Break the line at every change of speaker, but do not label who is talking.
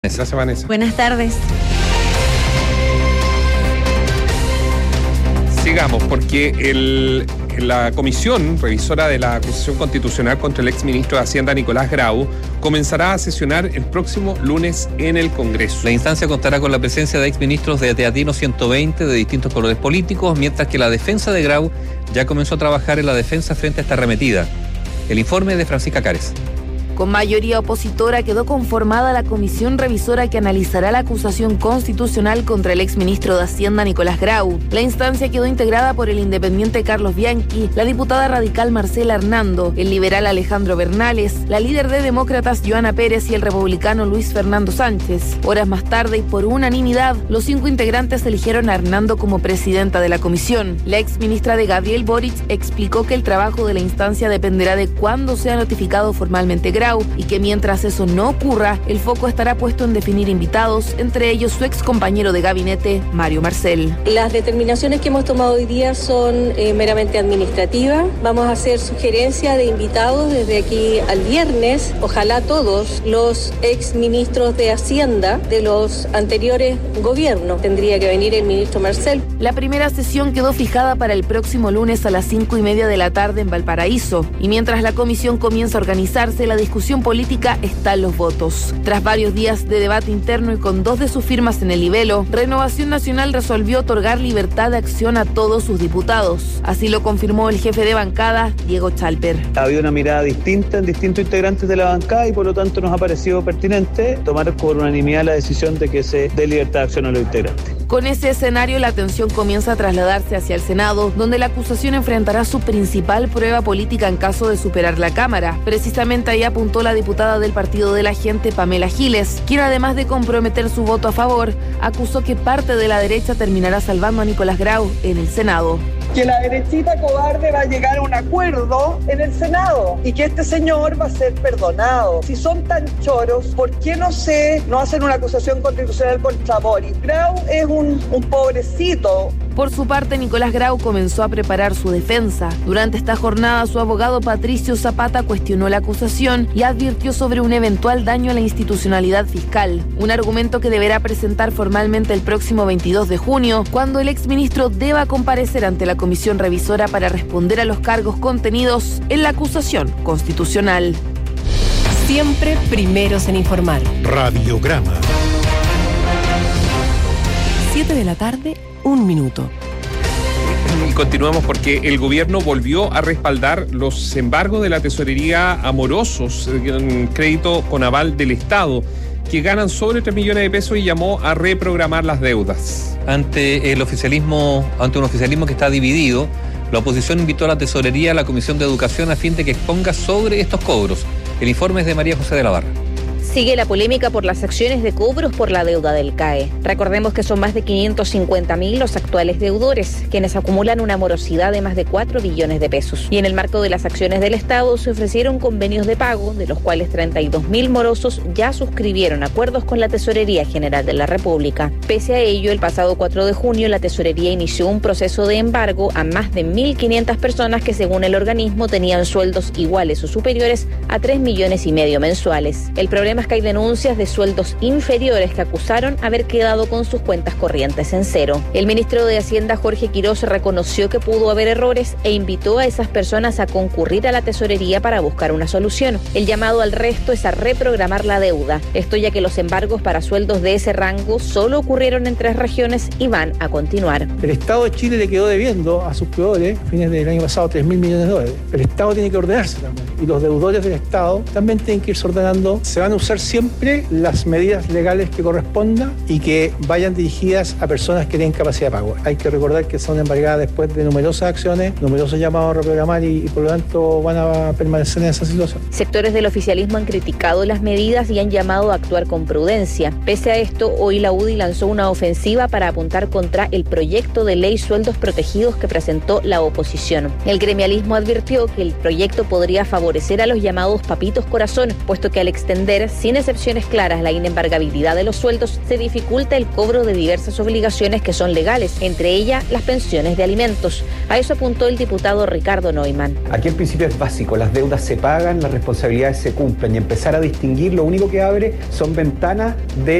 Gracias, Vanessa.
Buenas tardes.
Sigamos, porque la comisión revisora de la acusación constitucional contra el exministro de Hacienda, Nicolás Grau, comenzará a sesionar el próximo lunes en el Congreso.
La instancia contará con la presencia de exministros de Teatino 120 de distintos colores políticos, mientras que la defensa de Grau ya comenzó a trabajar en la defensa frente a esta arremetida. El informe de Francisca Cárez.
Con mayoría opositora quedó conformada la comisión revisora que analizará la acusación constitucional contra el exministro de Hacienda Nicolás Grau. La instancia quedó integrada por el independiente Carlos Bianchi, la diputada radical Marcela Hernando, el liberal Alejandro Bernales, la líder de demócratas Joana Pérez y el republicano Luis Fernando Sánchez. Horas más tarde y por unanimidad, los 5 integrantes eligieron a Hernando como presidenta de la comisión. La exministra de Gabriel Boric explicó que el trabajo de la instancia dependerá de cuándo sea notificado formalmente Grau y que mientras eso no ocurra, el foco estará puesto en definir invitados, entre ellos su ex compañero de gabinete, Mario Marcel.
Las determinaciones que hemos tomado hoy día son meramente administrativas. Vamos a hacer sugerencia de invitados desde aquí al viernes, ojalá todos los ex ministros de Hacienda de los anteriores gobiernos. Tendría que venir el ministro Marcel.
La primera sesión quedó fijada para el próximo lunes a las 5:30 de la tarde en Valparaíso, y mientras la comisión comienza a organizarse, la discusión política está en los votos. Tras varios días de debate interno y con 2 de sus firmas en el libelo, Renovación Nacional resolvió otorgar libertad de acción a todos sus diputados. Así lo confirmó el jefe de bancada, Diego Chalper.
Ha habido una mirada distinta en distintos integrantes de la bancada y por lo tanto nos ha parecido pertinente tomar por unanimidad la decisión de que se dé libertad de acción a los integrantes.
Con ese escenario, la atención comienza a trasladarse hacia el Senado, donde la acusación enfrentará su principal prueba política en caso de superar la Cámara. Precisamente ahí apuntó la diputada del Partido de la Gente, Pamela Giles, quien además de comprometer su voto a favor, acusó que parte de la derecha terminará salvando a Nicolás Grau en el Senado.
Que la derechita cobarde va a llegar a un acuerdo en el Senado y que este señor va a ser perdonado. Si son tan choros, ¿por qué no hacen una acusación constitucional contra Boris? Grau es un pobrecito.
Por su parte, Nicolás Grau comenzó a preparar su defensa. Durante esta jornada, su abogado Patricio Zapata cuestionó la acusación y advirtió sobre un eventual daño a la institucionalidad fiscal, un argumento que deberá presentar formalmente el próximo 22 de junio, cuando el exministro deba comparecer ante la comisión revisora para responder a los cargos contenidos en la acusación constitucional.
Siempre primeros en informar.
Radiograma.
7 de la tarde, 1 minuto.
Y continuamos porque el gobierno volvió a respaldar los embargos de la tesorería a morosos en crédito con aval del Estado, que ganan sobre 3 millones de pesos, y llamó a reprogramar las deudas.
Ante un oficialismo que está dividido, la oposición invitó a la tesorería a la Comisión de Educación a fin de que exponga sobre estos cobros. El informe es de María José de la Barra.
Sigue la polémica por las acciones de cobros por la deuda del CAE. Recordemos que son más de 550.000 los actuales deudores, quienes acumulan una morosidad de más de 4 billones de pesos. Y en el marco de las acciones del Estado se ofrecieron convenios de pago, de los cuales 32.000 morosos ya suscribieron acuerdos con la Tesorería General de la República. Pese a ello, el pasado 4 de junio la Tesorería inició un proceso de embargo a más de 1.500 personas que, según el organismo, tenían sueldos iguales o superiores a 3,5 millones mensuales. El problema es que hay denuncias de sueldos inferiores que acusaron haber quedado con sus cuentas corrientes en cero. El ministro de Hacienda, Jorge Quiroz, reconoció que pudo haber errores e invitó a esas personas a concurrir a la tesorería para buscar una solución. El llamado al resto es a reprogramar la deuda. Esto ya que los embargos para sueldos de ese rango solo ocurrieron en 3 regiones y van a continuar.
El Estado de Chile le quedó debiendo a sus proveedores, a fines del año pasado, 3.000 millones de dólares. El Estado tiene que ordenarse también. Y los deudores del Estado también tienen que irse ordenando. Se van a usar siempre las medidas legales que correspondan y que vayan dirigidas a personas que tienen capacidad de pago. Hay que recordar que son embargadas después de numerosas acciones, numerosos llamados a reprogramar y por lo tanto van a permanecer en esa situación.
Sectores del oficialismo han criticado las medidas y han llamado a actuar con prudencia. Pese a esto, hoy la UDI lanzó una ofensiva para apuntar contra el proyecto de ley Sueldos Protegidos que presentó la oposición. El gremialismo advirtió que el proyecto podría favorecer a los llamados papitos corazón, puesto que al extender sin excepciones claras la inembargabilidad de los sueldos, se dificulta el cobro de diversas obligaciones que son legales, entre ellas las pensiones de alimentos. A eso apuntó el diputado Ricardo Neumann.
Aquí el principio es básico, las deudas se pagan, las responsabilidades se cumplen, y empezar a distinguir lo único que abre son ventanas de